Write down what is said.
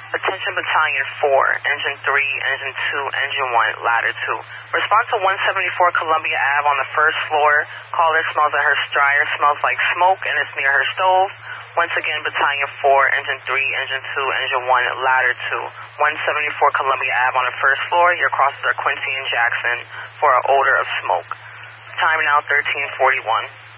Attention Battalion 4, Engine 3, Engine 2, Engine 1, Ladder 2. Respond to 174 Columbia Ave on the first floor. Caller smells that her dryer smells like smoke and it's near her stove. Once again, Battalion 4, Engine 3, Engine 2, Engine 1, Ladder 2. 174 Columbia Ave on the first floor. Your crosses are Quincy and Jackson for an odor of smoke. Time now 13:41.